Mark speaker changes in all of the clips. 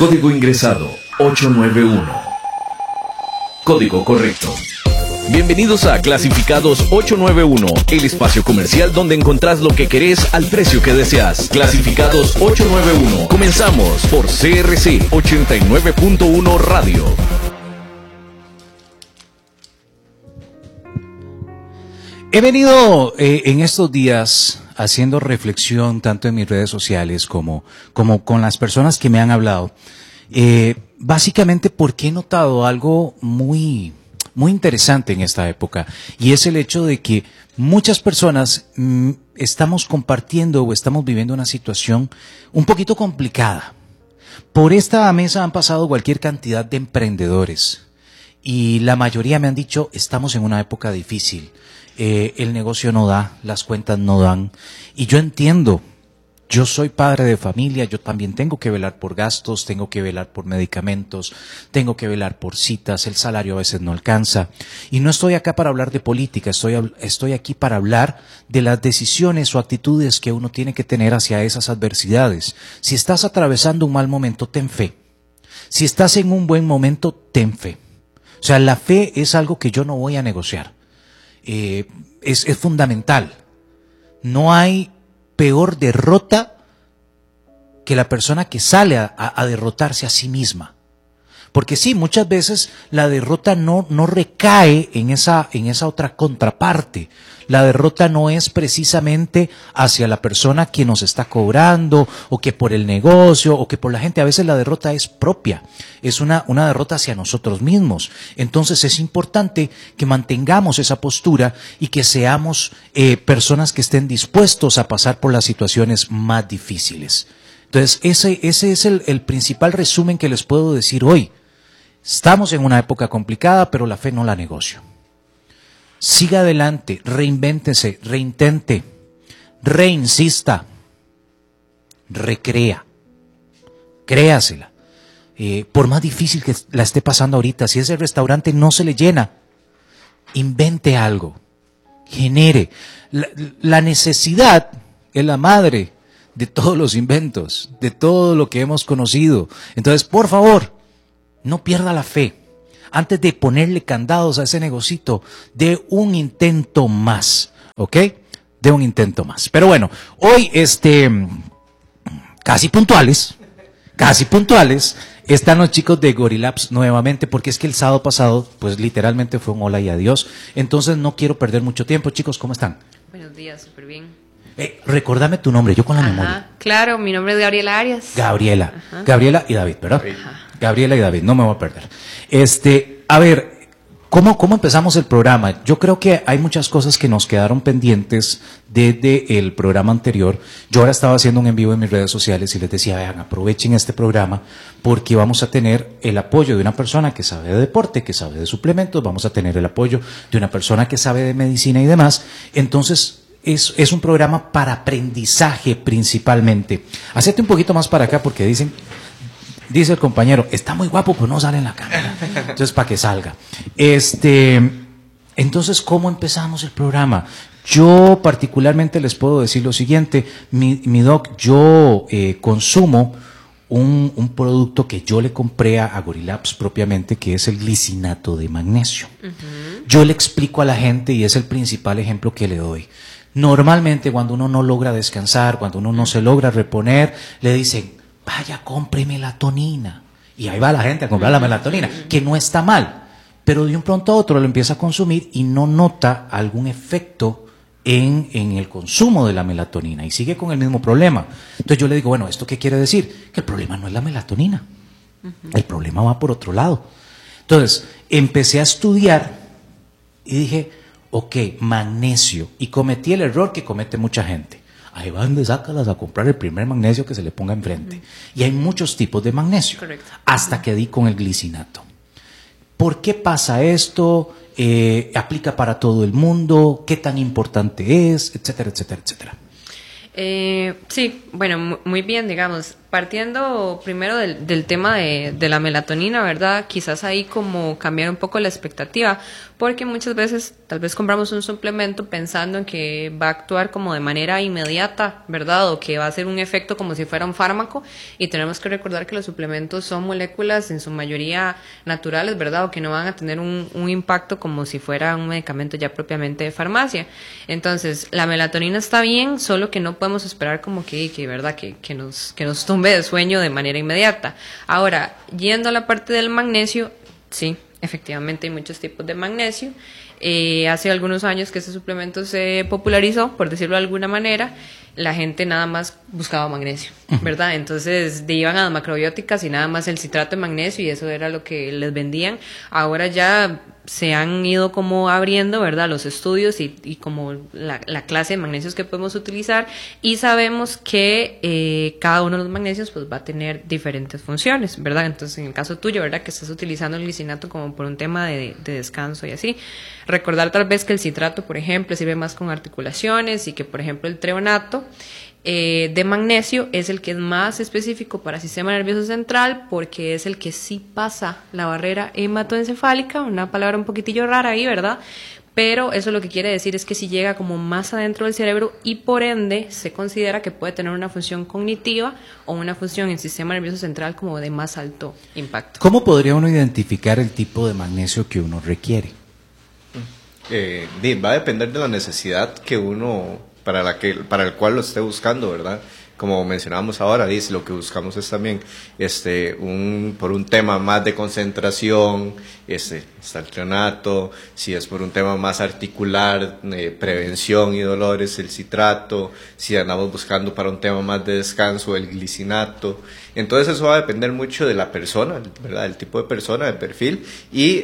Speaker 1: Código ingresado 891. Código correcto. Bienvenidos a Clasificados 891, el espacio comercial donde encontrás lo que querés al precio que deseas. Clasificados 891. Comenzamos por CRC 89.1 Radio.
Speaker 2: He venido en estos días haciendo reflexión tanto en mis redes sociales como con las personas que me han hablado. Básicamente porque he notado algo muy interesante en esta época, y es el hecho de que muchas personas estamos compartiendo o estamos viviendo una situación un poquito complicada. Por esta mesa han pasado cualquier cantidad de emprendedores y la mayoría me han dicho: estamos en una época difícil. El negocio no da, las cuentas no dan, y yo entiendo. Yo soy padre de familia, yo también tengo que velar por gastos, tengo que velar por medicamentos, tengo que velar por citas, el salario a veces no alcanza. Y no estoy acá para hablar de política, estoy aquí para hablar de las decisiones o actitudes que uno tiene que tener hacia esas adversidades. Si estás atravesando un mal momento, ten fe. Si estás en un buen momento, ten fe. O sea, la fe es algo que yo no voy a negociar. Es fundamental. No hay peor derrota que la persona que sale a derrotarse a sí misma. Porque sí, muchas veces la derrota no recae en esa otra contraparte. La derrota no es precisamente hacia la persona que nos está cobrando, o que por el negocio, o que por la gente. A veces la derrota es propia. Es una derrota hacia nosotros mismos. Entonces es importante que mantengamos esa postura y que seamos personas que estén dispuestos a pasar por las situaciones más difíciles. Entonces ese es el principal resumen que les puedo decir hoy. Estamos en una época complicada, pero la fe no la negocio. Siga adelante, reinvéntese, reintente, reinsista, recrea, créasela. Por más difícil que la esté pasando ahorita, si ese restaurante no se le llena, invente algo, genere. La necesidad es la madre de todos los inventos, de todo lo que hemos conocido. Entonces, por favor, no pierda la fe. Antes de ponerle candados a ese negocito, de un intento más, ¿ok? De un intento más. Pero bueno, hoy casi puntuales, están los chicos de Gorilabs nuevamente, porque es que el sábado pasado, pues literalmente fue un hola y adiós. Entonces no quiero perder mucho tiempo. Chicos, ¿cómo están?
Speaker 3: Buenos días, súper bien.
Speaker 2: Recordame tu nombre, yo con la memoria.
Speaker 3: Claro, mi nombre es Gabriela Arias.
Speaker 2: Gabriela.
Speaker 3: Ajá.
Speaker 2: Gabriela y David, ¿verdad?
Speaker 3: Ajá.
Speaker 2: Gabriela y David, no me voy a perder. A ver, ¿cómo empezamos el programa? Yo creo que hay muchas cosas que nos quedaron pendientes desde el programa anterior. Yo ahora estaba haciendo un en vivo en mis redes sociales y les decía: vean, aprovechen este programa porque vamos a tener el apoyo de una persona que sabe de deporte, que sabe de suplementos, vamos a tener el apoyo de una persona que sabe de medicina y demás. Entonces, es un programa para aprendizaje principalmente. Hacete un poquito más para acá porque dice el compañero: está muy guapo, pero no sale en la cámara. Entonces, para que salga. Entonces, ¿cómo empezamos el programa? Yo particularmente les puedo decir lo siguiente. Mi doc, yo consumo un producto que yo le compré a Gorilabs propiamente, que es el glicinato de magnesio. Uh-huh. Yo le explico a la gente, y es el principal ejemplo que le doy. Normalmente cuando uno no logra descansar, cuando uno no se logra reponer, le dicen: vaya, compre melatonina. Y ahí va la gente a comprar la melatonina, que no está mal. Pero de un pronto a otro lo empieza a consumir y no nota algún efecto en el consumo de la melatonina y sigue con el mismo problema. Entonces yo le digo: bueno, ¿esto qué quiere decir? Que el problema no es la melatonina. El problema va por otro lado. Entonces empecé a estudiar y dije: ok, magnesio. Y cometí el error que comete mucha gente. Ahí van de sácalas a comprar el primer magnesio que se le ponga enfrente. Y hay muchos tipos de magnesio.
Speaker 3: Correcto.
Speaker 2: Hasta que di con el glicinato. ¿Por qué pasa esto? ¿Aplica para todo el mundo? ¿Qué tan importante es? Etcétera, etcétera, etcétera.
Speaker 3: Sí, bueno, muy bien, digamos. partiendo primero del tema de la melatonina, ¿verdad? Quizás ahí como cambiar un poco la expectativa, porque muchas veces tal vez compramos un suplemento pensando en que va a actuar como de manera inmediata, ¿verdad? O que va a hacer un efecto como si fuera un fármaco, y tenemos que recordar que los suplementos son moléculas en su mayoría naturales, ¿verdad? O que no van a tener un impacto como si fuera un medicamento ya propiamente de farmacia. Entonces, la melatonina está bien, solo que no podemos esperar como que ¿verdad? Que nos tumbe de sueño de manera inmediata. Ahora, yendo a la parte del magnesio, sí, efectivamente hay muchos tipos de magnesio. Hace algunos años que este suplemento se popularizó, por decirlo de alguna manera, la gente nada más buscaba magnesio, ¿verdad? Entonces iban a las macrobióticas y nada más el citrato de magnesio, y eso era lo que les vendían. Ahora ya se han ido como abriendo, ¿verdad?, los estudios y como la clase de magnesios que podemos utilizar, y sabemos que cada uno de los magnesios pues va a tener diferentes funciones, ¿verdad? Entonces, en el caso tuyo, ¿verdad?, que estás utilizando el glicinato como por un tema de descanso y así, recordar tal vez que el citrato, por ejemplo, sirve más con articulaciones, y que, por ejemplo, el treonato de magnesio es el que es más específico para el sistema nervioso central, porque es el que sí pasa la barrera hematoencefálica, una palabra un poquitillo rara ahí, ¿verdad? Pero eso lo que quiere decir es que sí llega como más adentro del cerebro, y por ende se considera que puede tener una función cognitiva o una función en el sistema nervioso central como de más alto impacto.
Speaker 2: ¿Cómo podría uno identificar el tipo de magnesio que uno requiere?
Speaker 4: Va a depender de la necesidad que uno, para el cual lo esté buscando, ¿verdad? Como mencionábamos ahora, dice, lo que buscamos es también por un tema más de concentración, está el treonato. Si es por un tema más articular, prevención y dolores, el citrato. Si andamos buscando para un tema más de descanso, el glicinato. Entonces eso va a depender mucho de la persona, ¿verdad?, del tipo de persona, del perfil, y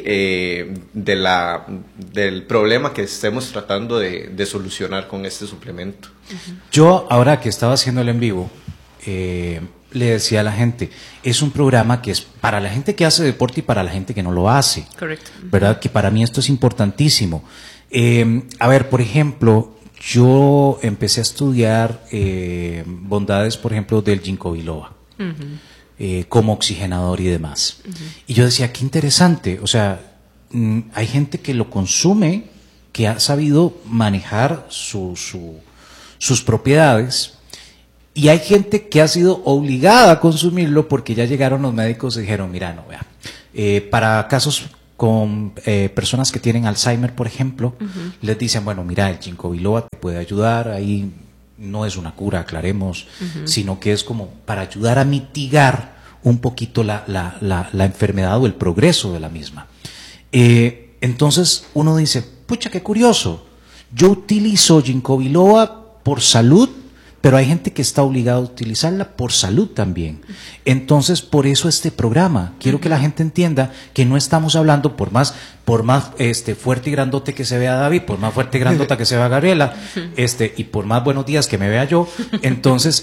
Speaker 4: del problema que estemos tratando de solucionar con este suplemento.
Speaker 2: Yo, ahora que estaba haciendo el en vivo, le decía a la gente, es un programa que es para la gente que hace deporte y para la gente que no lo hace.
Speaker 3: Correcto.
Speaker 2: ¿Verdad? Que para mí esto es importantísimo. A ver, por ejemplo, yo empecé a estudiar bondades, por ejemplo, del ginkgo biloba, como oxigenador y demás. Y yo decía, qué interesante, o sea, hay gente que lo consume, que ha sabido manejar sus propiedades, y hay gente que ha sido obligada a consumirlo porque ya llegaron los médicos y dijeron, mira, no, vea, para casos con personas que tienen Alzheimer, por ejemplo, les dicen, bueno, mira, el ginkgo biloba te puede ayudar, ahí no es una cura, aclaremos, sino que es como para ayudar a mitigar un poquito la enfermedad o el progreso de la misma. Entonces uno dice, pucha, qué curioso, yo utilizo ginkgo biloba por salud, pero hay gente que está obligada a utilizarla por salud también. Entonces, por eso este programa, quiero que la gente entienda que no estamos hablando, por más fuerte y grandote que se vea David, por más fuerte y grandota que se vea Gabriela, y por más buenos días que me vea yo, entonces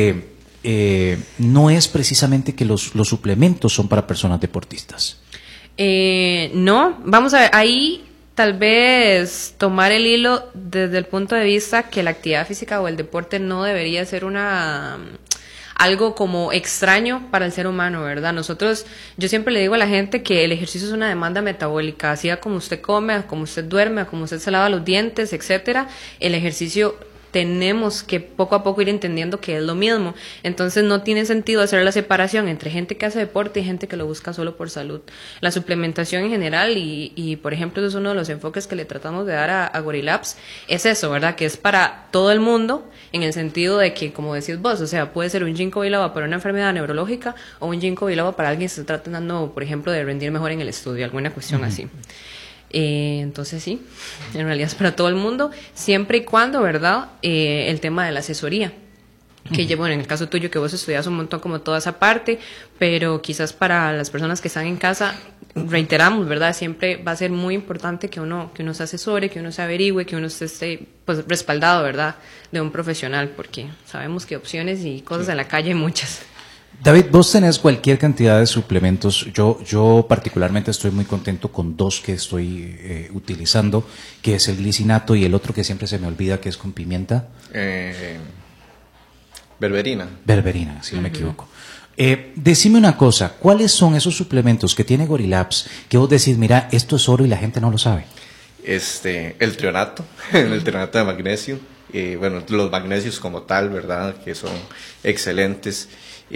Speaker 2: no es precisamente que los suplementos son para personas deportistas.
Speaker 3: No, vamos a ver, ahí tal vez tomar el hilo desde el punto de vista que la actividad física o el deporte no debería ser algo como extraño para el ser humano, ¿verdad? Yo siempre le digo a la gente que el ejercicio es una demanda metabólica, así como usted come, como usted duerme, como usted se lava los dientes, etcétera, el ejercicio tenemos que poco a poco ir entendiendo que es lo mismo. Entonces no tiene sentido hacer la separación entre gente que hace deporte y gente que lo busca solo por salud. La suplementación en general y por ejemplo, eso es uno de los enfoques que le tratamos de dar a Gorilabs, es eso, ¿verdad? Que es para todo el mundo, en el sentido de que, como decís vos, o sea, puede ser un ginkgo biloba para una enfermedad neurológica o un ginkgo biloba para alguien que se está tratando, por ejemplo, de rendir mejor en el estudio, alguna cuestión así. Entonces sí, en realidad es para todo el mundo, siempre y cuando, ¿verdad? El tema de la asesoría, que bueno, en el caso tuyo que vos estudias un montón como toda esa parte, pero quizás para las personas que están en casa, reiteramos, ¿verdad? Siempre va a ser muy importante que uno se asesore, que uno se averigüe, que uno esté pues respaldado, ¿verdad? De un profesional, porque sabemos que opciones y cosas en la calle hay muchas.
Speaker 2: David, vos tenés cualquier cantidad de suplementos. Yo particularmente estoy muy contento con dos que estoy utilizando, que es el glicinato y el otro que siempre se me olvida, que es con pimienta. Berberina, si no me equivoco. Decime una cosa, ¿cuáles son esos suplementos que tiene Gorilabs que vos decís, mira, esto es oro y la gente no lo sabe?
Speaker 4: El trionato, el trionato de magnesio, bueno, los magnesios como tal, ¿verdad? Que son excelentes,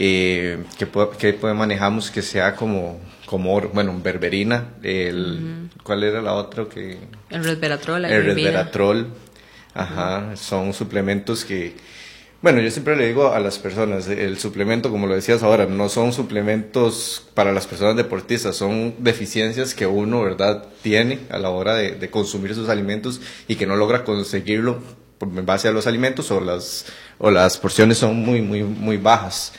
Speaker 4: que manejamos que sea como oro, bueno, berberina, ¿cuál era la otra que?
Speaker 3: El resveratrol.
Speaker 4: El resveratrol, ajá, son suplementos que, bueno, yo siempre le digo a las personas, el suplemento, como lo decías ahora, no son suplementos para las personas deportistas, son deficiencias que uno, ¿verdad?, tiene a la hora de consumir sus alimentos y que no logra conseguirlo en base a los alimentos o las porciones son muy bajas.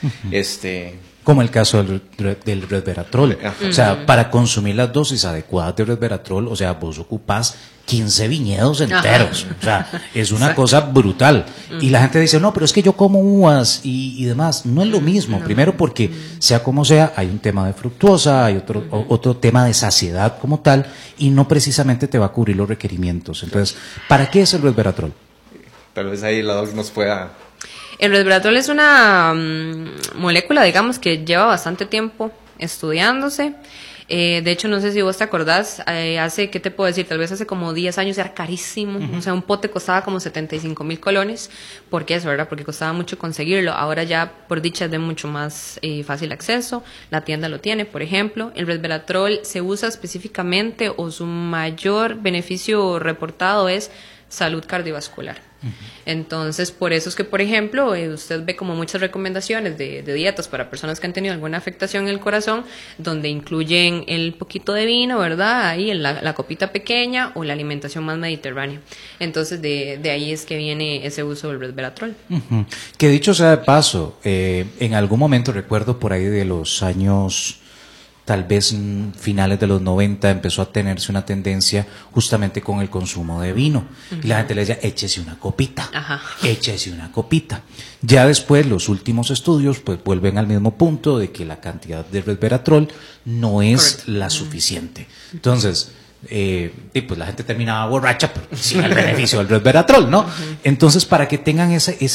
Speaker 2: Como el caso del resveratrol. O sea, para consumir las dosis adecuadas de resveratrol, o sea, vos ocupás 15 viñedos enteros. O sea, es una cosa brutal. Y la gente dice, no, pero es que yo como uvas y demás. No es lo mismo. Primero porque, sea como sea, hay un tema de fructuosa, hay otro tema de saciedad como tal, y no precisamente te va a cubrir los requerimientos. Entonces, ¿para qué es el resveratrol?
Speaker 4: Tal vez ahí la doc nos pueda...
Speaker 3: El resveratrol es una molécula, digamos, que lleva bastante tiempo estudiándose. De hecho, no sé si vos te acordás, ¿qué te puedo decir? Tal vez hace como 10 años era carísimo. O sea, un pote costaba como 75,000 colones. ¿Por qué eso, verdad? Porque costaba mucho conseguirlo. Ahora ya, por dicha, es de mucho más fácil acceso. La tienda lo tiene, por ejemplo. El resveratrol se usa específicamente, o su mayor beneficio reportado es salud cardiovascular. Entonces, por eso es que, por ejemplo, usted ve como muchas recomendaciones de dietas para personas que han tenido alguna afectación en el corazón, donde incluyen el poquito de vino, ¿verdad? Ahí en la copita pequeña, o la alimentación más mediterránea. Entonces, de ahí es que viene ese uso del resveratrol.
Speaker 2: Que dicho sea de paso, en algún momento recuerdo por ahí de los años... tal vez finales de los 90 empezó a tenerse una tendencia justamente con el consumo de vino. Y la gente le decía, échese una copita, échese una copita. Ya después los últimos estudios pues vuelven al mismo punto de que la cantidad de resveratrol no es la suficiente. Entonces, pues la gente terminaba borracha pero sin el beneficio del resveratrol, ¿no? Entonces, para que tengan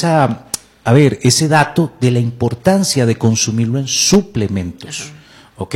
Speaker 2: ese dato de la importancia de consumirlo en suplementos. ¿Ok?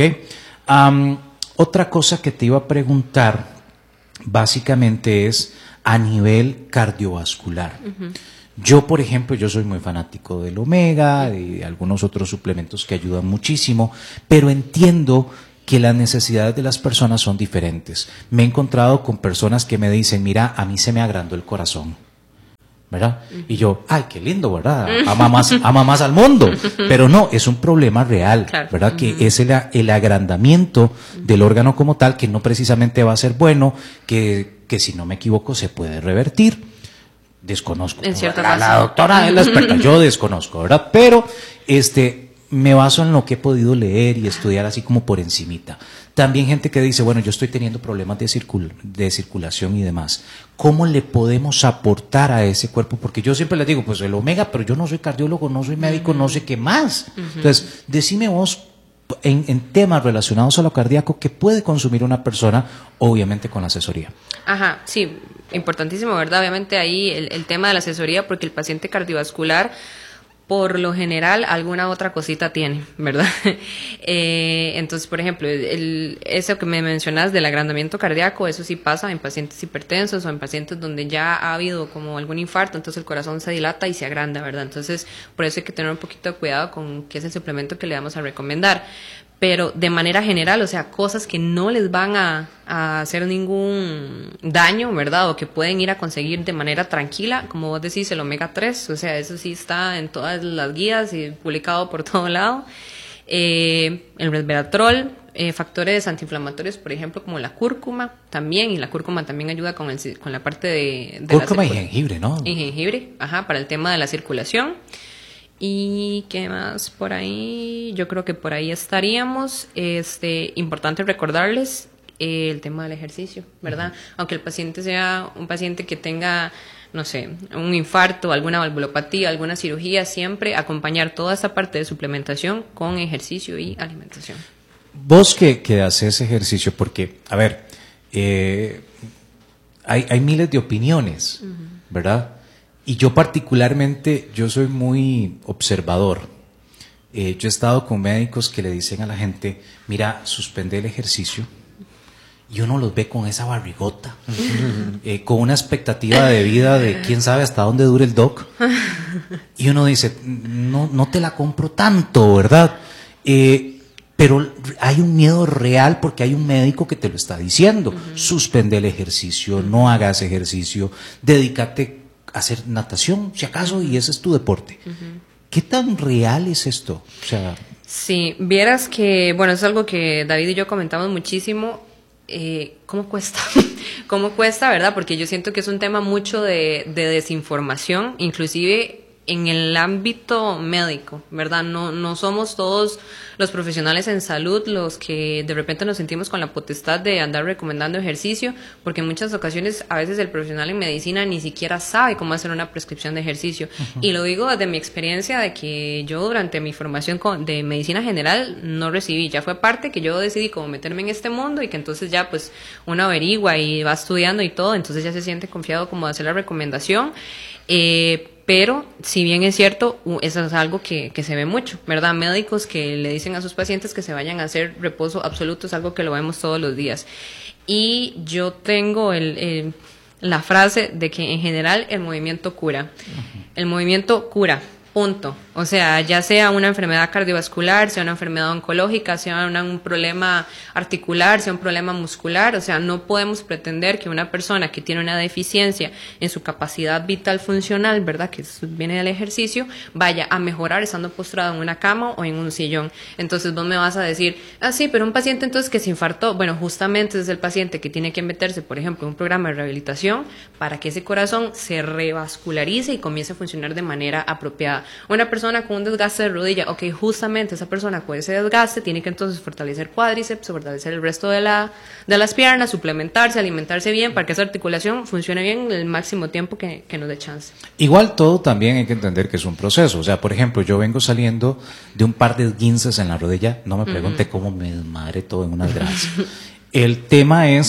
Speaker 2: Otra cosa que te iba a preguntar básicamente es a nivel cardiovascular. Yo, por ejemplo, yo soy muy fanático del omega y de algunos otros suplementos que ayudan muchísimo, pero entiendo que las necesidades de las personas son diferentes. Me he encontrado con personas que me dicen, mira, a mí se me agrandó el corazón, ¿verdad? Y yo, ay, qué lindo, ¿verdad? Ama más al mundo. Pero no, es un problema real, claro, ¿verdad? Que es el agrandamiento del órgano como tal, que no precisamente va a ser bueno, que si no me equivoco se puede revertir. Desconozco. La doctora es la experta, yo desconozco, ¿verdad? Pero me baso en lo que he podido leer y estudiar así como por encimita. También gente que dice, bueno, yo estoy teniendo problemas de circulación y demás. ¿Cómo le podemos aportar a ese cuerpo? Porque yo siempre les digo, pues el omega, pero yo no soy cardiólogo, no soy médico, no sé qué más. Entonces, decime vos, en temas relacionados a lo cardíaco, ¿qué puede consumir una persona, obviamente con la asesoría?
Speaker 3: Ajá, sí, importantísimo, ¿verdad? Obviamente ahí el tema de la asesoría, porque el paciente cardiovascular, por lo general, alguna otra cosita tiene, ¿verdad? Entonces, por ejemplo, eso que me mencionas del agrandamiento cardíaco, eso sí pasa en pacientes hipertensos o en pacientes donde ya ha habido como algún infarto, entonces el corazón se dilata y se agranda, ¿verdad? Entonces, por eso hay que tener un poquito de cuidado con qué es el suplemento que le vamos a recomendar. Pero de manera general, o sea, cosas que no les van a hacer ningún daño, ¿verdad? O que pueden ir a conseguir de manera tranquila, como vos decís, el omega 3, o sea, eso sí está en todas las guías y publicado por todo lado. El resveratrol, factores antiinflamatorios, por ejemplo, como la cúrcuma también, y la cúrcuma también ayuda con la parte de
Speaker 2: cúrcuma y jengibre, ¿no?
Speaker 3: Y jengibre, para el tema de la circulación. ¿Y qué más por ahí? Yo creo que por ahí estaríamos. Importante recordarles el tema del ejercicio, ¿verdad? Aunque el paciente sea un paciente que tenga, no sé, un infarto, alguna valvulopatía, alguna cirugía, siempre acompañar toda esa parte de suplementación con ejercicio y alimentación.
Speaker 2: Vos que haces ejercicio, porque, a ver, hay miles de opiniones, ¿verdad? Y yo particularmente, yo soy muy observador. Yo he estado con médicos que le dicen a la gente, mira, suspende el ejercicio. Y uno los ve con esa barrigota, con una expectativa de vida de quién sabe hasta dónde dure el doc. Y uno dice, no te la compro tanto, ¿verdad? Pero hay un miedo real porque hay un médico que te lo está diciendo. Suspende el ejercicio, no hagas ejercicio, dedícate a hacer natación, si acaso, y ese es tu deporte. ¿Qué tan real es esto? O sea,
Speaker 3: sí, vieras que, bueno, es algo que David y yo comentamos muchísimo. ¿Cómo cuesta? ¿Cómo cuesta, verdad? Porque yo siento que es un tema mucho de desinformación, inclusive en el ámbito médico, ¿verdad? No somos todos los profesionales en salud los que de repente nos sentimos con la potestad de andar recomendando ejercicio, porque en muchas ocasiones a veces el profesional en medicina ni siquiera sabe cómo hacer una prescripción de ejercicio. Y lo digo desde mi experiencia de que yo durante mi formación de medicina general no recibí, ya fue parte que yo decidí como meterme en este mundo y que entonces ya pues uno averigua y va estudiando y todo, entonces ya se siente confiado como de hacer la recomendación. Pero, si bien es cierto, eso es algo que se ve mucho, ¿verdad? Médicos que le dicen a sus pacientes que se vayan a hacer reposo absoluto, es algo que lo vemos todos los días. Y yo tengo la frase de que en general el movimiento cura. El movimiento cura, punto. O sea, ya sea una enfermedad cardiovascular, sea una enfermedad oncológica, sea un problema articular, sea un problema muscular, o sea, no podemos pretender que una persona que tiene una deficiencia en su capacidad vital funcional, ¿verdad?, que viene del ejercicio, vaya a mejorar estando postrado en una cama o en un sillón. Entonces vos me vas a decir, sí, pero un paciente entonces que se infartó, bueno, justamente es el paciente que tiene que meterse, por ejemplo, en un programa de rehabilitación para que ese corazón se revascularice y comience a funcionar de manera apropiada. Una persona con un desgaste de rodilla, ok, justamente esa persona con ese desgaste tiene que entonces fortalecer cuádriceps, fortalecer el resto de las piernas, suplementarse, alimentarse bien para que esa articulación funcione bien el máximo tiempo que nos dé chance.
Speaker 2: Igual todo también hay que entender que es un proceso. O sea, por ejemplo, yo vengo saliendo de un par de esguinces en la rodilla, no me pregunte cómo me desmadré todo en unas grasas. El tema es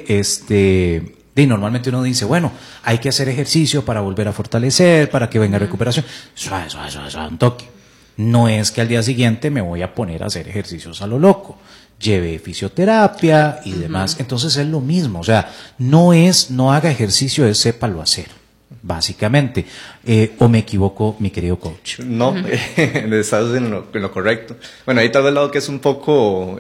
Speaker 2: que y normalmente uno dice, bueno, hay que hacer ejercicio para volver a fortalecer, para que venga recuperación. Suave, un toque. No es que al día siguiente me voy a poner a hacer ejercicios a lo loco. Lleve fisioterapia y demás. Entonces es lo mismo. O sea, no haga ejercicio, es sépalo hacer, básicamente. ¿O me equivoco, mi querido coach?
Speaker 4: No, estás en lo correcto. Bueno, ahí tal vez lo que es un poco,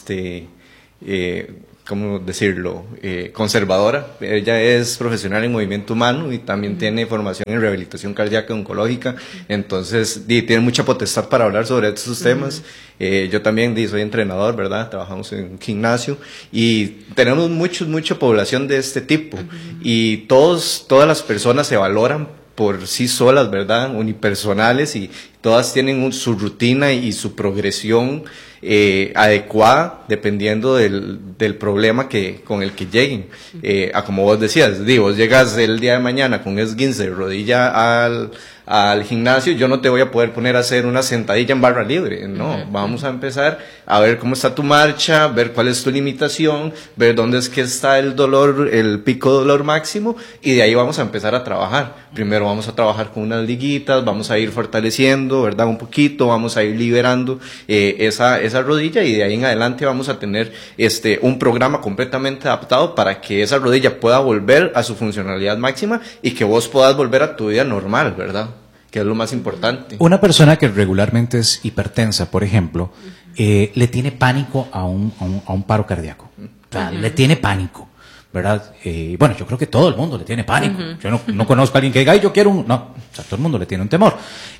Speaker 4: ¿cómo decirlo? Conservadora. Ella es profesional en movimiento humano y también tiene formación en rehabilitación cardíaca y oncológica, entonces tiene mucha potestad para hablar sobre estos temas. Yo también soy entrenador, ¿verdad? Trabajamos en un gimnasio y tenemos mucha población de este tipo y todas las personas se valoran por sí solas, ¿verdad? Unipersonales, y todas tienen su rutina y su progresión adecuada dependiendo del problema con el que lleguen. Como vos decías, vos llegas el día de mañana con esguince de rodilla al gimnasio, yo no te voy a poder poner a hacer una sentadilla en barra libre, no, vamos a empezar a ver cómo está tu marcha, ver cuál es tu limitación, ver dónde es que está el dolor, el pico de dolor máximo, y de ahí vamos a empezar a trabajar. Primero vamos a trabajar con unas liguitas, vamos a ir fortaleciendo, ¿verdad?, un poquito, vamos a ir liberando esa rodilla, y de ahí en adelante vamos a tener un programa completamente adaptado para que esa rodilla pueda volver a su funcionalidad máxima y que vos puedas volver a tu vida normal, ¿verdad?, que es lo más importante.
Speaker 2: Una persona que regularmente es hipertensa, por ejemplo, le tiene pánico a un paro cardíaco. O sea, le tiene pánico, ¿verdad? Bueno, yo creo que todo el mundo le tiene pánico. Yo no conozco a alguien que diga, yo quiero un... No, o sea, todo el mundo le tiene un temor.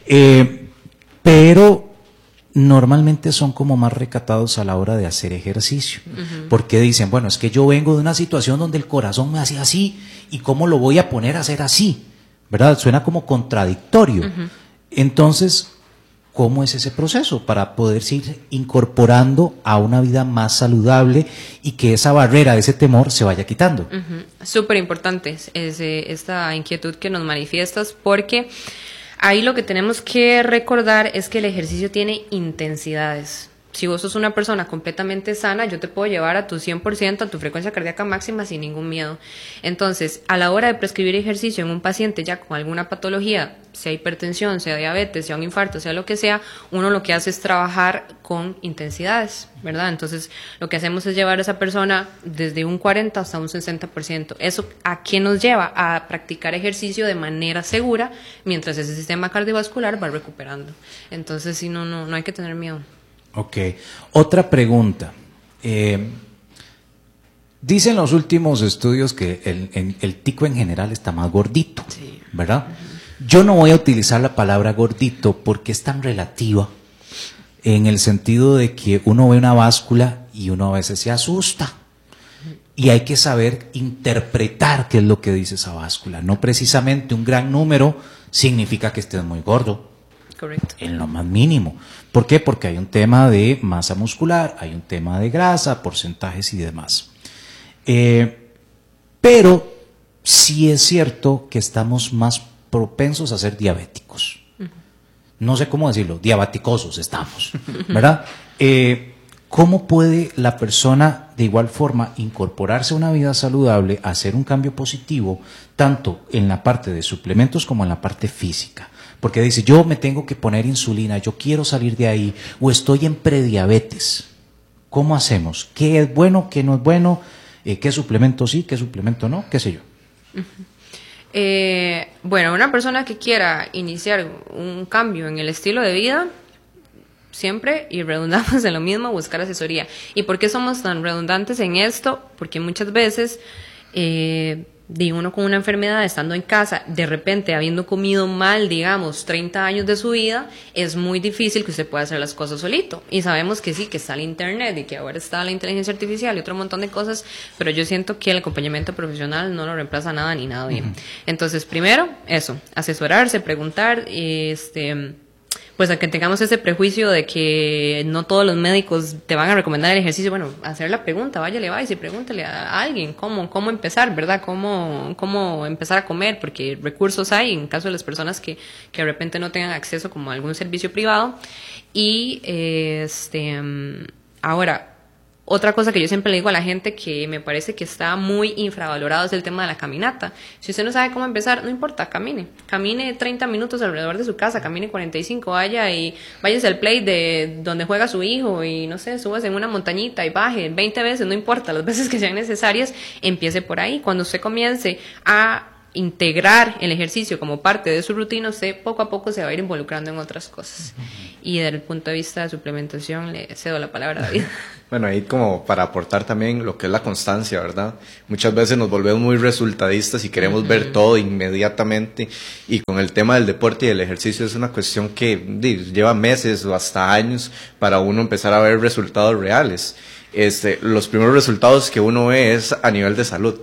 Speaker 2: Pero normalmente son como más recatados a la hora de hacer ejercicio. Porque dicen, bueno, es que yo vengo de una situación donde el corazón me hacía así, ¿y cómo lo voy a poner a hacer así? ¿Verdad? Suena como contradictorio. Entonces, ¿cómo es ese proceso para poderse ir incorporando a una vida más saludable y que esa barrera, ese temor se vaya quitando?
Speaker 3: Súper importante esta inquietud que nos manifiestas, porque ahí lo que tenemos que recordar es que el ejercicio tiene intensidades. si vos sos una persona completamente sana, yo te puedo llevar a tu 100%, a tu frecuencia cardíaca máxima sin ningún miedo. Entonces, a la hora de prescribir ejercicio en un paciente ya con alguna patología, sea hipertensión, sea diabetes, sea un infarto, sea lo que sea, uno lo que hace es trabajar con intensidades, ¿verdad? Entonces, lo que hacemos es llevar a esa persona desde un 40 hasta un 60%. ¿Eso a qué nos lleva? A practicar ejercicio de manera segura mientras ese sistema cardiovascular va recuperando. Entonces, sí, no hay que tener miedo.
Speaker 2: Ok. Otra pregunta. Dicen los últimos estudios que el tico en general está más gordito,
Speaker 3: Sí.
Speaker 2: ¿verdad? Yo no voy a utilizar la palabra gordito porque es tan relativa en el sentido de que uno ve una báscula y uno a veces se asusta. Y hay que saber interpretar qué es lo que dice esa báscula. No precisamente un gran número significa que estés muy gordo.
Speaker 3: Correcto.
Speaker 2: En lo más mínimo. ¿Por qué? Porque hay un tema de masa muscular, hay un tema de grasa, porcentajes y demás. Pero sí es cierto que estamos más propensos a ser diabéticos. No sé cómo decirlo, diabeticosos estamos, ¿verdad? ¿Cómo puede la persona de igual forma incorporarse a una vida saludable, hacer un cambio positivo, tanto en la parte de suplementos como en la parte física? Porque dice, yo me tengo que poner insulina, yo quiero salir de ahí, o estoy en prediabetes. ¿Cómo hacemos? ¿Qué es bueno, qué no es bueno? ¿Qué suplemento sí, qué suplemento no? ¿Qué sé yo?
Speaker 3: Bueno, una persona que quiera iniciar un cambio en el estilo de vida, siempre, y redundamos en lo mismo, buscar asesoría. ¿Y por qué somos tan redundantes en esto? Porque muchas veces uno con una enfermedad, estando en casa, de repente habiendo comido mal, digamos, 30 años de su vida, es muy difícil que usted pueda hacer las cosas solito. Y sabemos que sí, que está el internet y que ahora está la inteligencia artificial y otro montón de cosas, pero yo siento que el acompañamiento profesional no lo reemplaza nada ni nadie. Entonces, primero, eso, asesorarse, preguntar, pues a que tengamos ese prejuicio de que no todos los médicos te van a recomendar el ejercicio. Bueno, hacer la pregunta, váyale, y pregúntale a alguien cómo empezar, ¿verdad? Cómo empezar a comer, porque recursos hay en caso de las personas que de repente no tengan acceso como a algún servicio privado. Y ahora, otra cosa que yo siempre le digo a la gente que me parece que está muy infravalorado es el tema de la caminata. Si usted no sabe cómo empezar, no importa, camine 30 minutos alrededor de su casa, camine 45, váyase al play de donde juega su hijo y no sé, súbase en una montañita y baje 20 veces, no importa, las veces que sean necesarias, empiece por ahí. Cuando usted comience a integrar el ejercicio como parte de su rutina, usted poco a poco se va a ir involucrando en otras cosas. Y desde el punto de vista de suplementación, le cedo la palabra a David.
Speaker 4: Bueno, ahí como para aportar también lo que es la constancia, ¿verdad? Muchas veces nos volvemos muy resultadistas y queremos ver todo inmediatamente, y con el tema del deporte y del ejercicio es una cuestión que lleva meses o hasta años para uno empezar a ver resultados reales. Los primeros resultados que uno ve es a nivel de salud.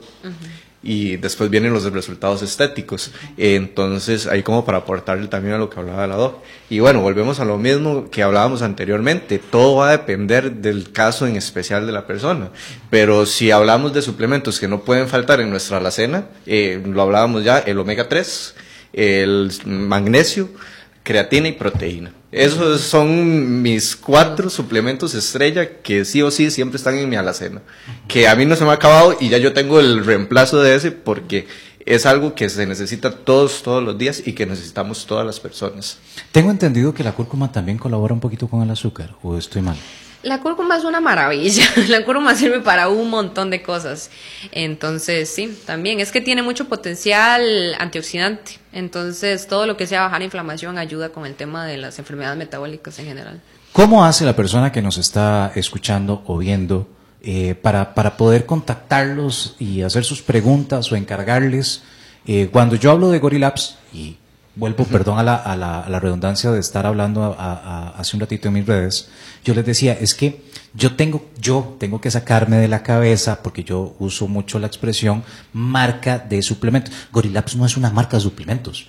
Speaker 4: Y después vienen los resultados estéticos. Entonces, ahí como para aportarle también a lo que hablaba la doc. Y bueno, volvemos a lo mismo que hablábamos anteriormente. Todo va a depender del caso en especial de la persona. Pero si hablamos de suplementos que no pueden faltar en nuestra alacena, lo hablábamos ya, el omega 3, el magnesio, creatina y proteína. Esos son mis 4 suplementos estrella que sí o sí siempre están en mi alacena. Que a mí no se me ha acabado y ya yo tengo el reemplazo de ese, porque es algo que se necesita todos los días y que necesitamos todas las personas.
Speaker 2: Tengo entendido que la cúrcuma también colabora un poquito con el azúcar, ¿o estoy mal?
Speaker 3: La cúrcuma es una maravilla, la cúrcuma sirve para un montón de cosas, entonces sí, también es que tiene mucho potencial antioxidante, entonces todo lo que sea bajar inflamación ayuda con el tema de las enfermedades metabólicas en general.
Speaker 2: ¿Cómo hace la persona que nos está escuchando o viendo para poder contactarlos y hacer sus preguntas o encargarles? Cuando yo hablo de Gorilabs, y vuelvo, perdón a la redundancia de estar hablando hace un ratito en mis redes, yo les decía, es que yo tengo que sacarme de la cabeza, porque yo uso mucho la expresión marca de suplementos. Gorilabs no es una marca de suplementos.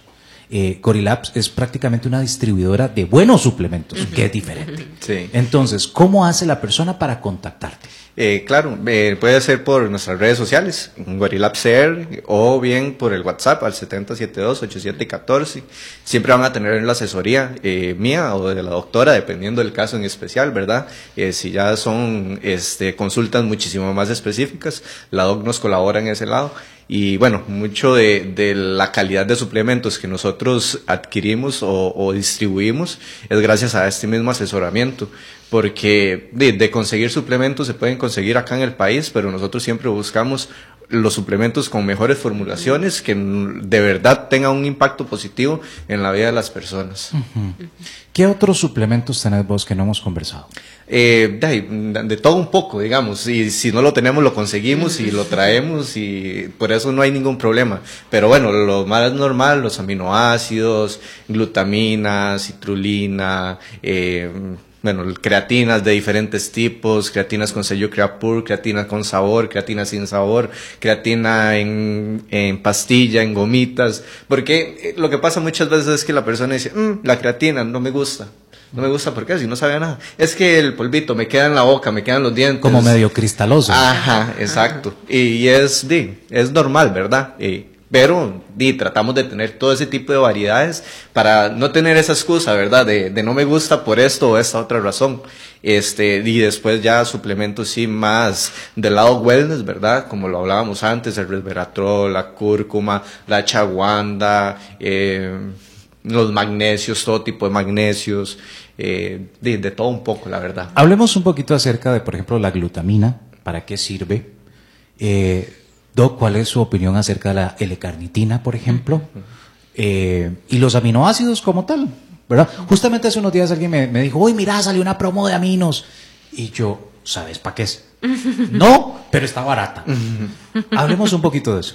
Speaker 2: Gorilabs es prácticamente una distribuidora de buenos suplementos, que es diferente.
Speaker 4: Sí.
Speaker 2: Entonces, ¿cómo hace la persona para contactarte?
Speaker 4: Claro, puede ser por nuestras redes sociales, Gorilabs Air, o bien por el WhatsApp al 772-8714. Siempre van a tener la asesoría mía o de la doctora, dependiendo del caso en especial, ¿verdad? Si ya son consultas muchísimo más específicas, la doc nos colabora en ese lado. Y bueno, mucho de la calidad de suplementos que nosotros adquirimos o distribuimos es gracias a este mismo asesoramiento, porque de conseguir suplementos se pueden conseguir acá en el país, pero nosotros siempre buscamos los suplementos con mejores formulaciones que de verdad tengan un impacto positivo en la vida de las personas.
Speaker 2: ¿Qué otros suplementos tenés vos que no hemos conversado?
Speaker 4: De todo un poco, digamos, y si no lo tenemos lo conseguimos y lo traemos y por eso no hay ningún problema. Pero bueno, lo más normal, los aminoácidos, glutamina, citrulina, creatinas de diferentes tipos, creatinas con sello Creapure, creatina con sabor, creatina sin sabor, creatina en pastilla, en gomitas, porque lo que pasa muchas veces es que la persona dice, la creatina no me gusta. No me gusta, ¿por qué? Si no sabe nada. Es que el polvito me queda en la boca, me quedan los dientes.
Speaker 2: Como medio cristaloso.
Speaker 4: Ajá, exacto. Y es normal, ¿verdad? Pero tratamos de tener todo ese tipo de variedades para no tener esa excusa, ¿verdad? De no me gusta por esto o esta otra razón. Y después ya suplementos sí más del lado wellness, ¿verdad? Como lo hablábamos antes, el resveratrol, la cúrcuma, la chaguanda, los magnesios, todo tipo de magnesios, de todo un poco, la verdad.
Speaker 2: Hablemos un poquito acerca de, por ejemplo, la glutamina, ¿para qué sirve? Doc, ¿cuál es su opinión acerca de la L-carnitina, por ejemplo? Y los aminoácidos como tal, ¿verdad? Justamente hace unos días alguien me dijo, uy, mira, salió una promo de aminos. Y yo, ¿sabes para qué es? No, pero está barata. Hablemos un poquito de eso.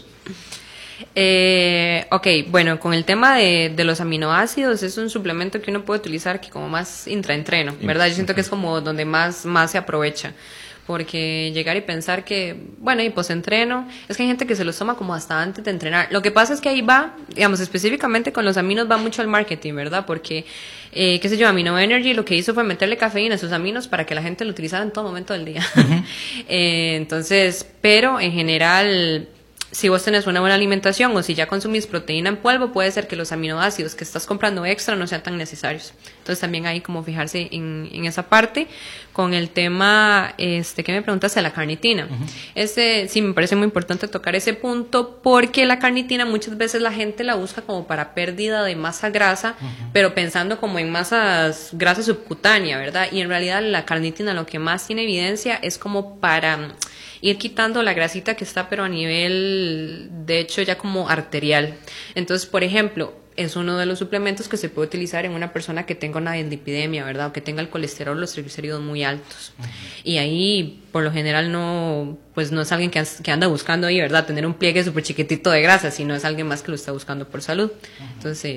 Speaker 3: Ok, bueno, con el tema de los aminoácidos es un suplemento que uno puede utilizar que como más intraentreno, ¿verdad? Yo siento que es como donde más se aprovecha. Porque llegar y pensar que, bueno, y postentreno, es que hay gente que se los toma como hasta antes de entrenar. Lo que pasa es que ahí va, digamos, específicamente con los aminos va mucho al marketing, ¿verdad? Porque, qué sé yo, Amino Energy lo que hizo fue meterle cafeína a sus aminos para que la gente lo utilizara en todo momento del día. Entonces, pero en general, si vos tenés una buena alimentación o si ya consumís proteína en polvo, puede ser que los aminoácidos que estás comprando extra no sean tan necesarios. Entonces también hay como fijarse en esa parte. Con el tema que me preguntaste de la carnitina. Sí, me parece muy importante tocar ese punto porque la carnitina muchas veces la gente la busca como para pérdida de masa grasa, pero pensando como en grasa subcutánea, ¿verdad? Y en realidad la carnitina lo que más tiene evidencia es como para ir quitando la grasita que está, pero a nivel, de hecho, ya como arterial. Entonces, por ejemplo, es uno de los suplementos que se puede utilizar en una persona que tenga una dislipidemia, ¿verdad? O que tenga el colesterol, los triglicéridos muy altos. Y ahí, por lo general, no es alguien que anda buscando ahí, ¿verdad? Tener un pliegue súper chiquitito de grasa, sino es alguien más que lo está buscando por salud. Entonces,